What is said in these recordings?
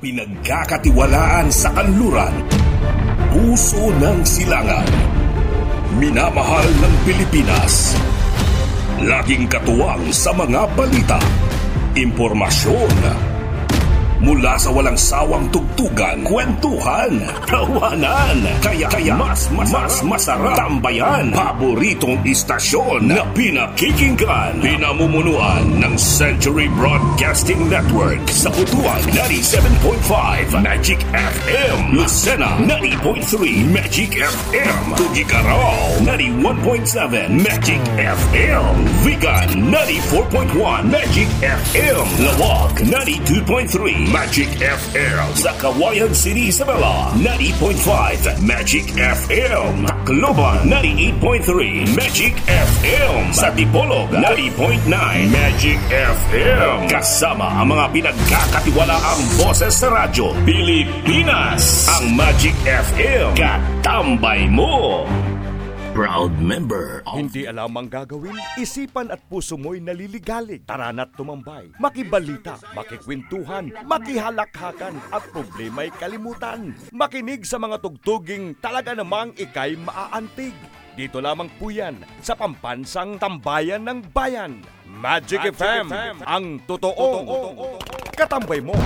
Pinagkakatiwalaan sa kanluran, puso ng silangan, minamahal ng Pilipinas, laging katuwang sa mga balita, impormasyon, mula sa walang sawang tugtugan, kwentuhan, tawanan, kaya mas masarap tambayan. Paboritong istasyon na pinakikinggan, pinamumunuan ng Century Broadcasting Network sa Butuan 97.5 Magic FM, Lucena 90.3 Magic FM, Tuguegarao 91.7 Magic FM, Vigan 94.1 Magic FM, Lawag 92.3 Magic FM, sa Kawayan City, Isabela 90.5 Magic FM, Tacloban 98.3 Magic FM, sa Dipolog 90.9 Magic FM. Kasama ang mga pinagkakatiwalaang boses sa radyo Pilipinas, ang Magic FM, katambay mo. Proud member of... Hindi alam ang gagawin? Isipan at puso mo'y naliligalig. Tara na't tumambay. Makibalita, makikwentuhan, makihalakhakan at problema'y kalimutan. Makinig sa mga tugtuging talaga namang ikay maaantig. Dito lamang po yan sa pambansang tambayan ng bayan. Magic FM, ang totoong katambay mo.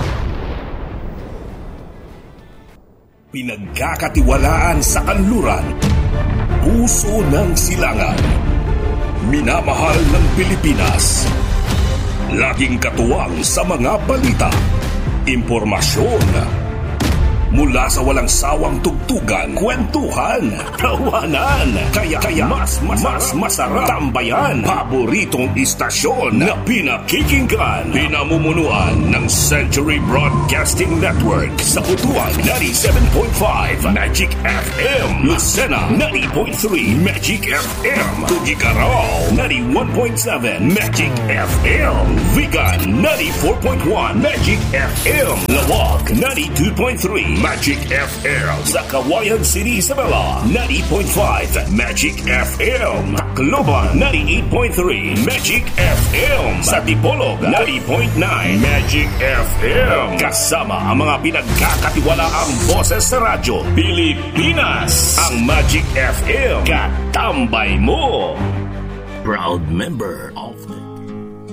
Pinagkakatiwalaan sa kanluran, puso ng silangan, minamahal ng Pilipinas, laging katuwang sa mga balita, impormasyon, mula sa walang sawang tugtugan, kwentuhan, tawanan, kaya mas masarap tambayan. Paboritong istasyon na pinakikinggan, pinamumunuan ng Century Broadcasting Network sa Butuan 97.5 Magic FM, Lucena 90.3 Magic FM, Tuguegarao 91.7 Magic FM, Vigan 94.1 Magic FM, Lawag 92.3 Magic FM, sa Kawayan City, Isabela 90.5 Magic FM, Tacloban 98.3 Magic FM, sa Dipolog 90.9 Magic FM. Kasama ang mga pinagkakatiwalaang boses sa radyo Pilipinas, ang Magic FM, katambay mo. Proud member of the